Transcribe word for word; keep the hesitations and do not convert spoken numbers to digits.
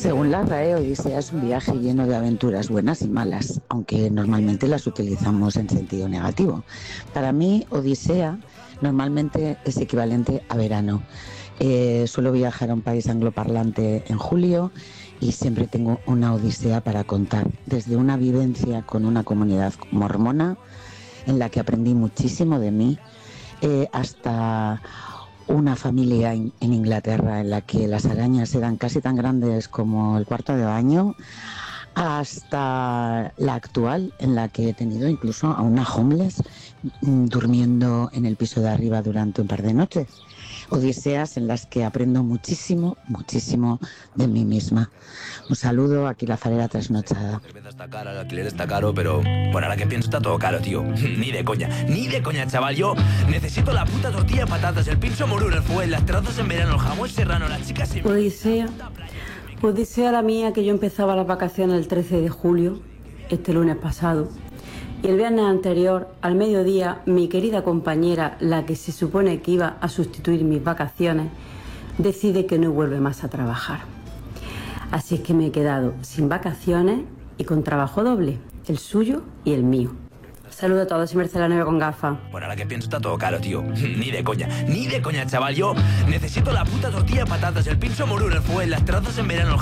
Según la R A E, Odisea es un viaje lleno de aventuras buenas y malas, aunque normalmente las utilizamos en sentido negativo. Para mí, Odisea normalmente es equivalente a verano. Eh, suelo viajar a un país angloparlante en julio y siempre tengo una odisea para contar, desde una vivencia con una comunidad mormona en la que aprendí muchísimo de mí, eh, hasta una familia en, en Inglaterra en la que las arañas eran casi tan grandes como el cuarto de baño, hasta la actual en la que he tenido incluso a una homeless mm, durmiendo en el piso de arriba durante un par de noches. Odiseas en las que aprendo muchísimo, muchísimo de mí misma. Un saludo, aquí la farera trasnochada. La cerveza está cara, el alquiler está caro, pero bueno, ahora que pienso está todo caro, tío. Ni de coña, ni de coña, chaval. Yo necesito la puta tortilla de patatas, el pincho moruro, el fuel, las terrazas en verano, el jamón serrano, las chicas sin... Odisea. Odisea la mía, que yo empezaba las vacaciones el trece de julio, este lunes pasado. Y el viernes anterior, al mediodía, mi querida compañera, la que se supone que iba a sustituir mis vacaciones, decide que no vuelve más a trabajar. Así es que me he quedado sin vacaciones y con trabajo doble, el suyo y el mío. Saludos a todos y Mercedes la nueve con gafas. Bueno, ahora que pienso está todo caro, tío. Ni de coña, ni de coña, chaval. Yo necesito la puta tortilla de patatas, el pincho moruro, el fuel, las terrazas en verano, el